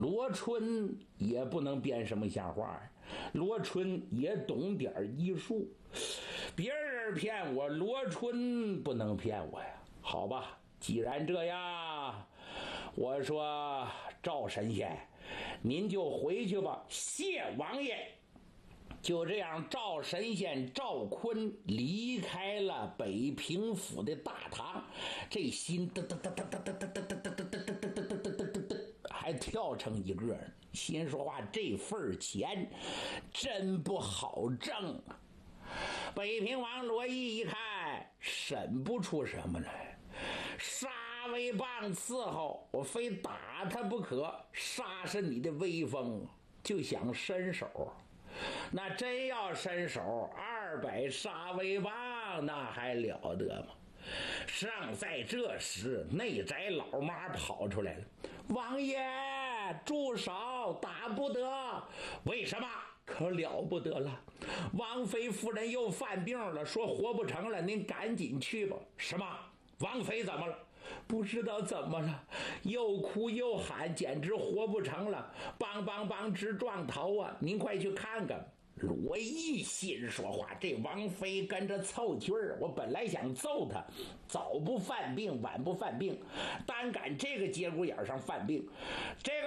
罗春也不能编什么瞎话，罗春也懂点医术，别人骗我，罗春不能骗我呀。好吧，既然这样，我说赵神仙，您就回去吧。谢王爷。就这样，赵神仙赵坤离开了北平府的大堂，这心嘚嘚嘚嘚嘚嘚嘚嘚嘚嘚嘚嘚嘚嘚嘚，还跳成一个，心说话这份钱真不好挣。北平王罗毅一看，审不出什么来，杀威棒伺候，我非打他不可，杀是你的威风，就想伸手。那真要伸手，200杀威棒，那还了得吗？尚在这时，内宅老妈跑出来了：“王爷，住手，打不得！为什么？可了不得了！王妃夫人又犯病了，说活不成了，您赶紧去吧。”什么？王妃怎么了？不知道怎么了，又哭又喊，简直活不成了，梆梆梆直撞头啊！您快去看看。罗毅心说话，这王妃跟着凑趣儿，我本来想揍他，早不犯病晚不犯病，单赶这个节骨眼上犯病。这个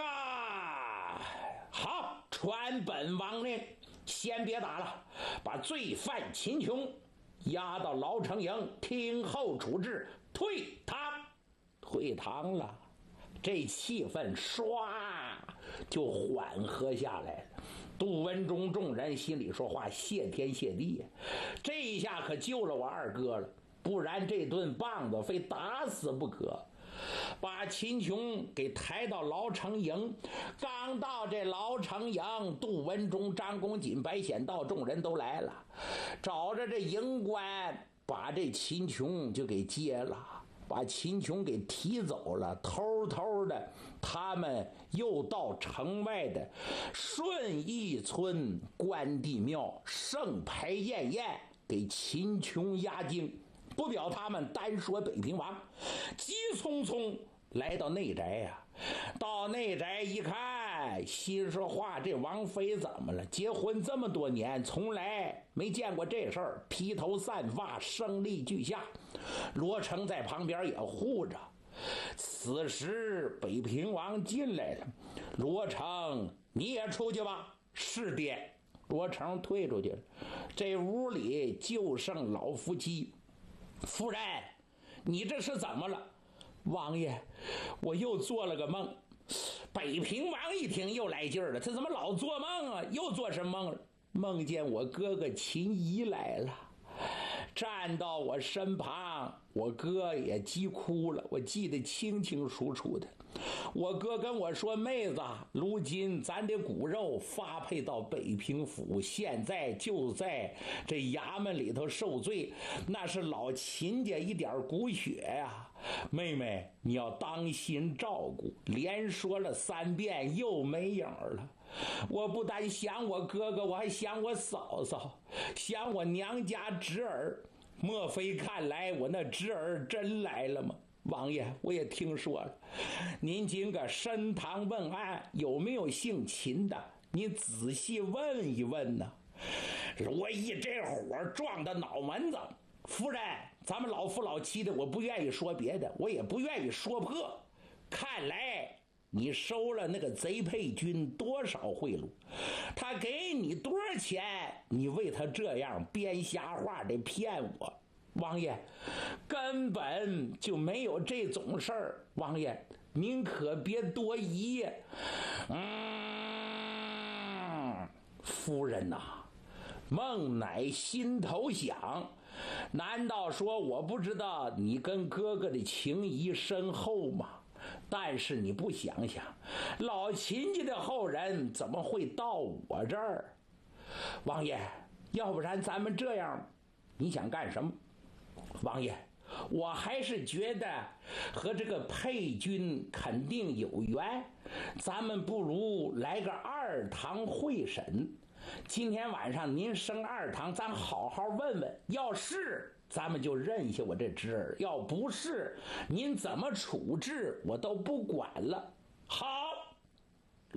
好，传本王令，先别打了，把罪犯秦琼押到牢城营听候处置，退堂了。这气氛唰就缓和下来了。杜文忠众人心里说话，谢天谢地呀，这一下可救了我二哥了，不然这顿棒子非打死不可。把秦琼给抬到牢城营，刚到这牢城营，杜文忠、张公瑾、白显道众人都来了，找着这营官把这秦琼就给接了，把秦琼给提走了，偷偷的他们又到城外的顺义村关帝庙盛牌宴给秦琼押京，不表他们，单说北平王，急匆匆来到内宅呀。到内宅一看，心说话，这王妃怎么了？结婚这么多年，从来没见过这事儿，披头散发，声泪俱下。罗成在旁边也护着。此时北平王进来了，罗成你也出去吧。是爹。罗成退出去了。这屋里就剩老夫妻。夫人，你这是怎么了？王爷，我又做了个梦。北平王一听又来劲儿了，他怎么老做梦啊？又做什么梦了？梦见我哥哥秦仪来了，站到我身旁，我哥也急哭了，我记得清清楚楚的。我哥跟我说，妹子，如今咱的骨肉发配到北平府，现在就在这衙门里头受罪，那是老秦家一点骨血呀。妹妹，你要当心照顾。连说了3遍，又没影了。我不但想我哥哥，我还想我嫂嫂，想我娘家侄儿。莫非看来我那侄儿真来了吗？王爷，我也听说了，您今个升堂问案，有没有姓秦的？你仔细问一问呢。罗毅这火撞到脑门子，夫人，咱们老夫老妻的，我不愿意说别的，我也不愿意说破。看来你收了那个贼配军多少贿赂，他给你多少钱，你为他这样编瞎话的骗我。王爷，根本就没有这种事儿。王爷，您可别多疑。夫人呐，孟乃心头想，难道说我不知道你跟哥哥的情谊深厚吗？但是你不想想，老秦家的后人怎么会到我这儿？王爷，要不然咱们这样，你想干什么？王爷，我还是觉得和这个配军肯定有缘，咱们不如来个2堂会审。今天晚上您升2堂，咱好好问问，要是咱们就认下我这侄儿，要不是您怎么处置我都不管了。好，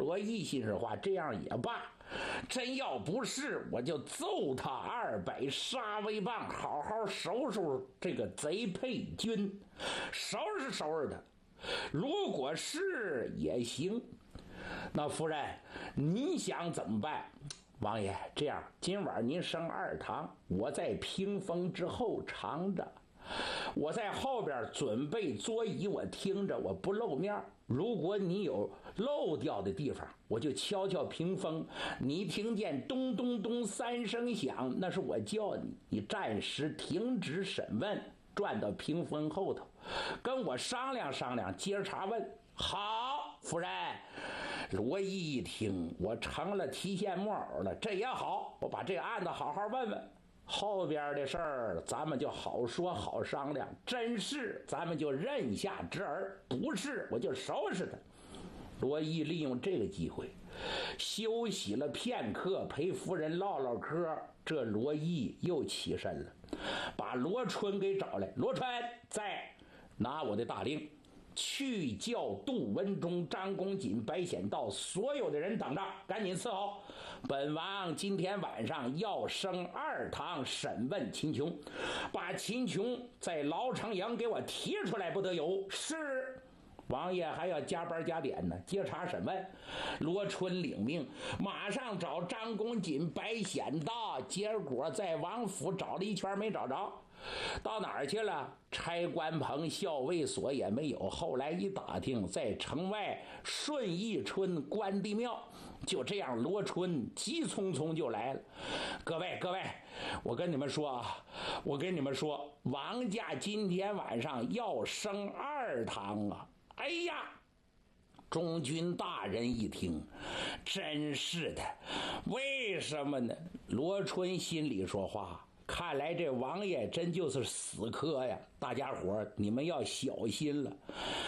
罗毅心说话，这样也罢，真要不是，我就揍他200杀威棒，好好收拾这个贼配军，收拾收拾他。如果是也行。那夫人，您想怎么办？王爷，这样，今晚您升2堂，我在屏风之后藏着，我在后边准备桌椅，我听着，我不露面。如果你有漏掉的地方，我就敲敲屏风，你听见咚咚咚3声响，那是我叫你，你暂时停止审问，转到屏风后头，跟我商量商量，接着查问。好，夫人。罗毅一听，我成了提线木偶了，这也好，我把这个案子好好问问，后边的事儿咱们就好说好商量，真是咱们就任下之儿，不是我就收拾他。罗毅利用这个机会休息了片刻，陪夫人唠唠嗑。这罗毅又起身了，把罗春给找来。罗春，在，拿我的大令，去叫杜文忠、张公瑾、白显道所有的人等着，赶紧伺候。本王今天晚上要升2堂审问秦琼，把秦琼在牢城营给我提出来，不得有。是。王爷还要加班加点呢，接查审问。罗春领命，马上找张公瑾、白显道，结果在王府找了一圈没找着，到哪儿去了？差官棚、校尉所也没有。后来一打听，在城外顺义村关帝庙。就这样，罗春急匆匆就来了。各位，我跟你们说，王家今天晚上要升2堂啊！哎呀，中军大人一听，真是的，为什么呢？罗春心里说话，看来这王爷真就是死磕呀！大家伙你们要小心了。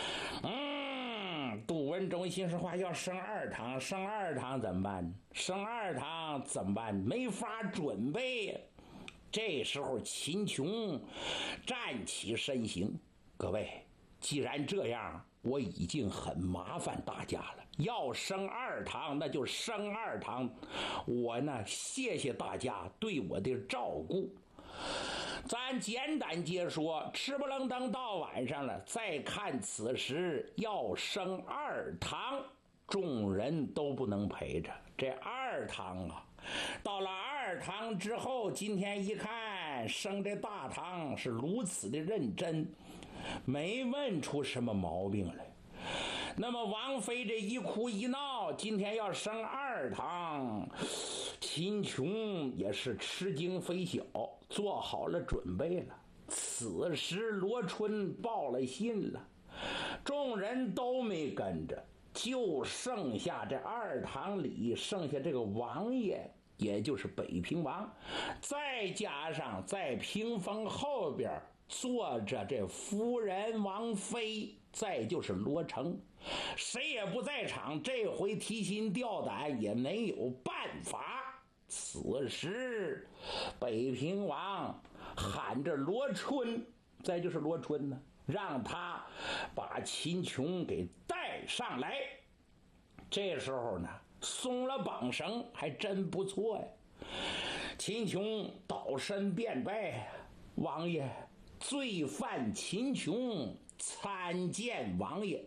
杜文忠心说话，要升2堂，升2堂怎么办？升2堂怎么办？没法准备。这时候秦琼站起身形，各位，既然这样，我已经很麻烦大家了，要升2堂那就升2堂，我呢谢谢大家对我的照顾。咱简单接说，吃不楞登到晚上了，再看此时要升2堂，众人都不能陪着。这2堂啊，到了2堂之后，今天一看升这大堂是如此的认真，没问出什么毛病来。那么王妃这一哭一闹，今天要升2堂，秦琼也是吃惊非小，做好了准备了。此时罗春报了信了，众人都没跟着，就剩下这2堂里剩下这个王爷，也就是北平王，再加上在屏风后边坐着这夫人王妃，再就是罗成，谁也不在场。这回提心吊胆也没有办法。此时北平王喊着罗春，再就是罗春呢，让他把秦琼给带上来。这时候呢，松了绑绳，还真不错呀。秦琼倒身便拜，王爷，罪犯秦琼参见王爷。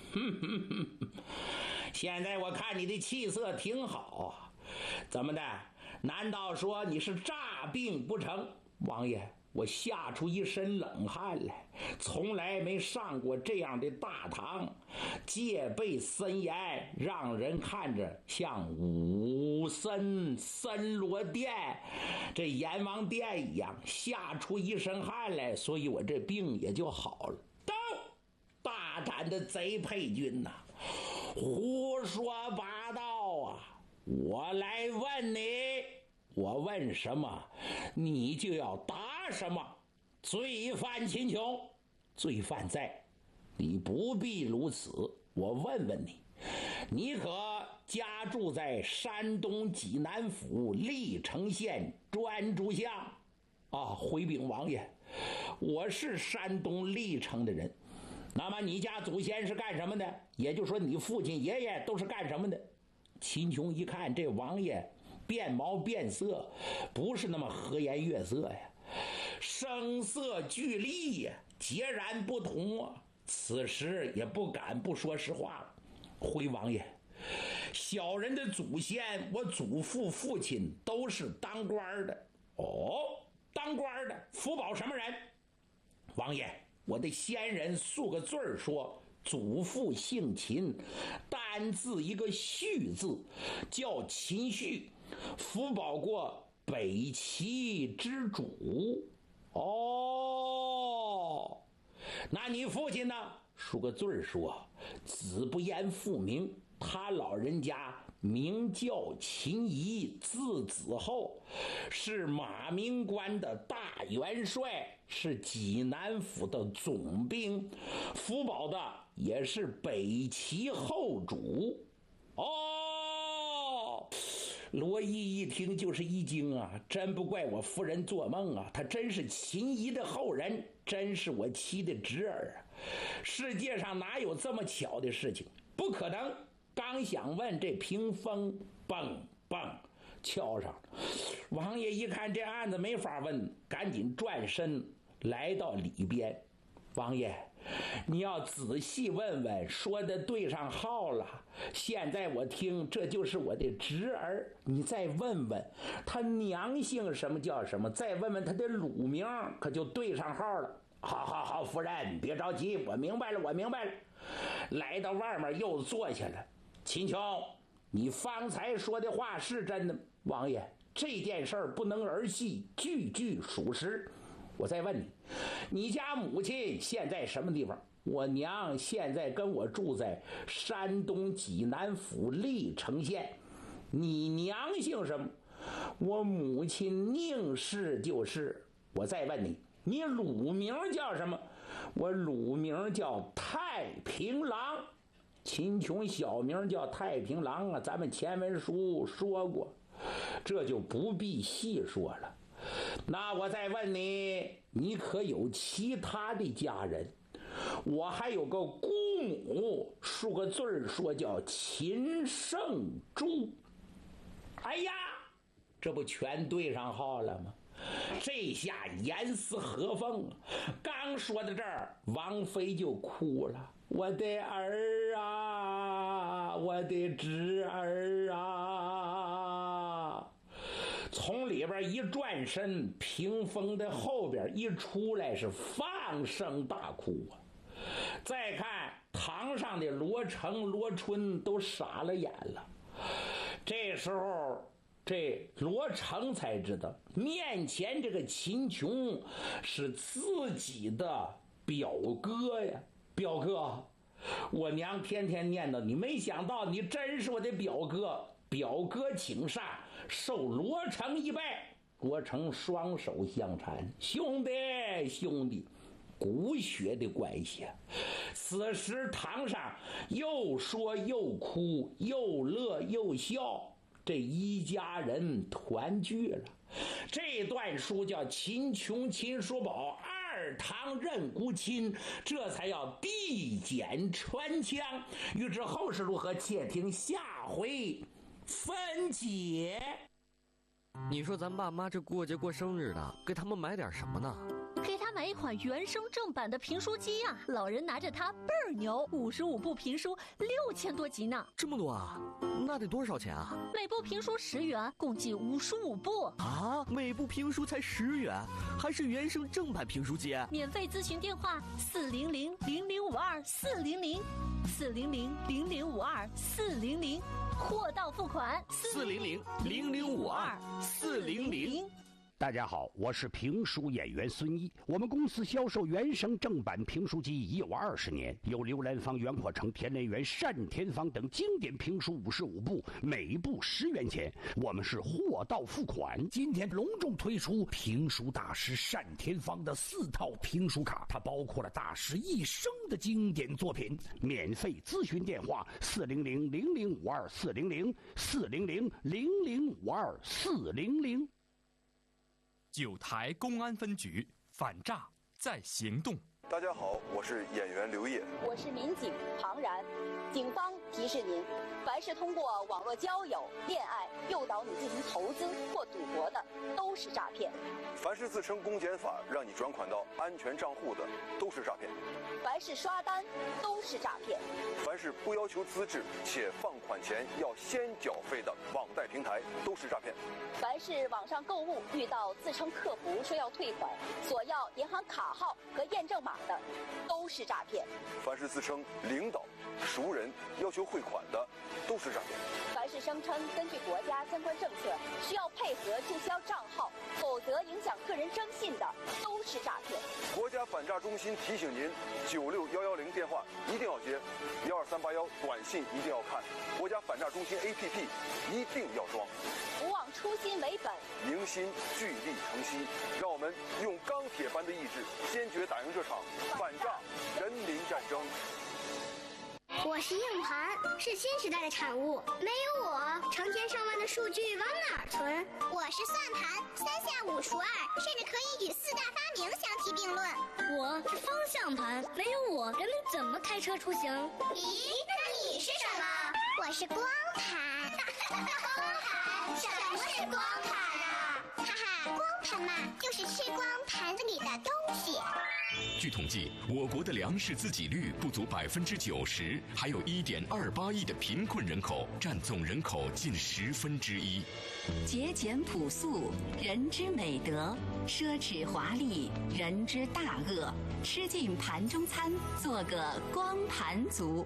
现在我看你的气色挺好啊，怎么的？难道说你是诈病不成？王爷，我吓出一身冷汗来，从来没上过这样的大堂，戒备森严，让人看着像武森森罗殿这阎王殿一样，吓出一身汗来，所以我这病也就好了。到大胆的贼配军呐，胡说八道啊！我来问你，我问什么你就要答什么。罪犯秦琼，罪犯在，你不必如此。我问问你，你可家住在山东济南府历城县专诸巷？啊，回禀王爷，我是山东历城的人。那么你家祖先是干什么的？也就是说你父亲爷爷都是干什么的？ 秦琼一看这王爷变毛变色，不是那么和颜悦色呀，声色俱厉呀，截然不同啊。此时也不敢不说实话了。回王爷，小人的祖先，我祖父父亲都是当官的。哦，当官的，福保什么人？王爷，我的先人诉个罪说，祖父姓秦，单字一个旭字，叫秦旭，福保过北齐之主。哦，那你父亲呢？恕个罪说，子不言父名，他老人家名叫秦仪，字子厚，是马鸣关的大元帅，是济南府的总兵，福保的也是北齐后主。哦，罗毅一听就是一惊啊，真不怪我夫人做梦啊，他真是秦仪的后人，真是我妻的侄儿啊。世界上哪有这么巧的事情？不可能。刚想问，这屏风嘣嘣敲上了。王爷一看这案子没法问，赶紧转身来到里边。王爷，你要仔细问问，说的对上号了。现在我听这就是我的侄儿，你再问问他娘姓什么叫什么，再问问他的乳名，可就对上号了。好，夫人别着急，我明白了。来到外面又坐下了。秦琼，你方才说的话是真的？王爷，这件事儿不能儿戏，句句属实。我再问你，你家母亲现在什么地方？我娘现在跟我住在山东济南府历城县。你娘姓什么？我母亲宁氏就是。我再问你，你乳名叫什么？我乳名叫太平郎。秦琼小名叫太平郎啊，咱们前文书说过，这就不必细说了。那我再问你，你可有其他的家人？我还有个姑母，恕个罪说叫秦圣珠。哎呀，这不全对上号了吗？这下严丝合缝。刚说到这儿，王妃就哭了。我的儿啊，我的侄儿啊！从里边一转身，屏风的后边一出来，是放声大哭啊！再看堂上的罗成、罗春都傻了眼了。这时候这罗成才知道，面前这个秦琼是自己的表哥呀。表哥，我娘天天念叨你，没想到你真是我的表哥。表哥请上，受罗成一拜。罗成双手相搀，兄弟，骨血的关系啊！此时堂上又说又哭，又乐又笑，这一家人团聚了。这段书叫秦琼秦叔宝二堂任孤亲，这才要递减传枪。欲知后事如何，且听下回分解。 你说咱爸妈这过节过生日的，给他们买点什么呢？ 给他买一款原声正版的评书机啊！老人拿着它倍儿牛，55部评书6000多集呢。 这么多啊？那得多少钱啊？ 每部评书10元，共计55部啊！每部评书才10元，还是原声正版评书机？ 免费咨询电话400-0052-400，400-0052-400，货到付款 400-0052-400。 大家好，我是评书演员孙一。我们公司销售原声正版评书机已有20年，有刘兰芳、袁阔成、田连元、单田芳等经典评书55部，每部10元钱。我们是货到付款。今天隆重推出评书大师单田芳的4套评书卡，它包括了大师一生的经典作品。免费咨询电话400-0052-400，400-0052-400。 9台公安分局反诈在行动。 大家好，我是演员刘烨。 我是民警庞然。警方提示您，凡是通过网络交友、恋爱诱导你进行投资或赌博的，都是诈骗。 凡是自称公检法让你转款到安全账户的，都是诈骗。 凡是刷单，都是诈骗。 凡是不要求资质且放款前要先缴费的网贷平台，都是诈骗。 凡是网上购物遇到自称客服说要退款，索要银行卡号和验证码的，都是诈骗。 凡是自称领导、熟人要求汇款的，都是诈骗。 凡是声称根据国家相关政策需要配合注销账号，否则影响个人征信的，都是诈骗。 国家反诈中心提醒您：96110电话一定要接，12381短信一定要看，国家反诈中心 APP 一定要装。 不忘初心为本， 凝心聚力成溪，让我们用钢铁般的意志，坚决打赢这场反诈人民战争。 我是硬盘，是新时代的产物。没有我，成千上万的数据往哪儿存？我是算盘，3下5除2，甚至可以与4大发明相提并论。 我是方向盘，没有我，人们怎么开车出行？ 咦，那你是什么？我是光盘。光盘？什么是光盘啊？哈哈，光盘嘛，就是吃光盘子里的东西。 据统计，我国的粮食自给率不足90%，还有1.28亿的贫困人口，占总人口近1/10。 节俭朴素，人之美德；奢侈华丽，人之大恶。吃尽盘中餐，做个光盘族。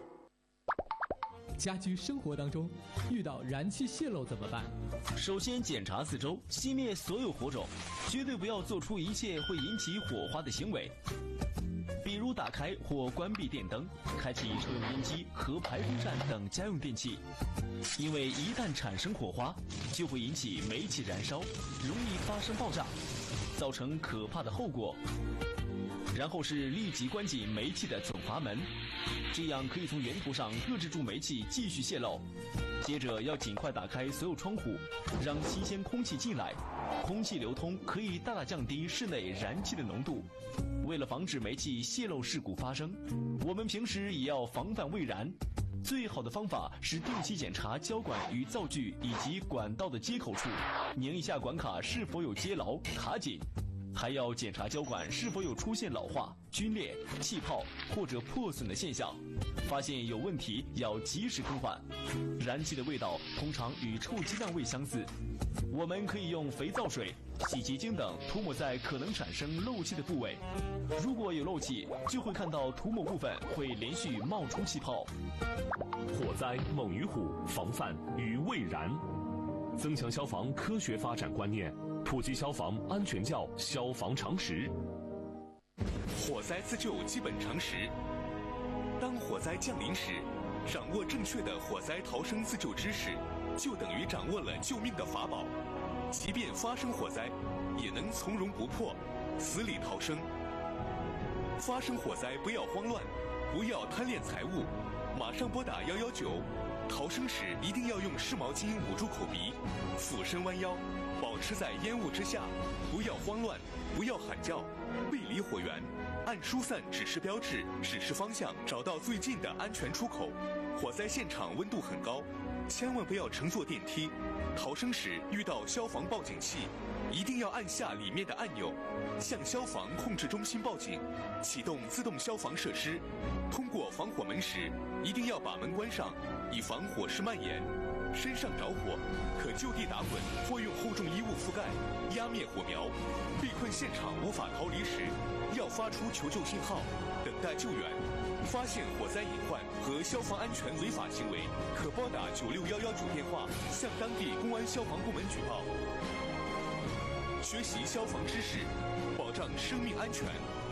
家居生活当中，遇到燃气泄漏怎么办？ 首先检查四周，熄灭所有火种，绝对不要做出一切会引起火花的行为，比如打开或关闭电灯，开启抽油烟机和排风扇等家用电器，因为一旦产生火花，就会引起煤气燃烧，容易发生爆炸，造成可怕的后果。然后是立即关紧煤气的总阀门，这样可以从源头上遏制住煤气继续泄漏。接着要尽快打开所有窗户，让新鲜空气进来，空气流通可以大大降低室内燃气的浓度。为了防止煤气泄漏事故发生，我们平时也要防范未燃。最好的方法是定期检查胶管与灶具以及管道的接口处，拧一下管卡是否有接牢、卡紧。还要检查胶管是否有出现老化、皲裂、气泡或者破损的现象，发现有问题要及时更换。燃气的味道通常与臭鸡蛋味相似，我们可以用肥皂水、洗洁精等涂抹在可能产生漏气的部位，如果有漏气，就会看到涂抹部分会连续冒出气泡。 火灾猛于虎，防范于未然。增强消防科学发展观念，普及消防安全教消防常识。 火灾自救基本常识：当火灾降临时，掌握正确的火灾逃生自救知识，就等于掌握了救命的法宝。即便发生火灾，也能从容不迫，死里逃生。发生火灾不要慌乱，不要贪恋财物，马上拨打119。逃生时一定要用湿毛巾捂住口鼻，俯身弯腰，保持在烟雾之下，不要慌乱，不要喊叫，背离火源，按疏散指示标志指示方向，找到最近的安全出口。火灾现场温度很高，千万不要乘坐电梯。逃生时遇到消防报警器，一定要按下里面的按钮，向消防控制中心报警，启动自动消防设施。通过防火门时，一定要把门关上，以防火势蔓延。身上着火，可就地打滚或用厚重衣物覆盖，压灭火苗。被困现场无法逃离时，要发出求救信号，等待救援。发现火灾隐患和消防安全违法行为，可拨打96119电话，向当地公安消防部门举报。学习消防知识，保障生命安全。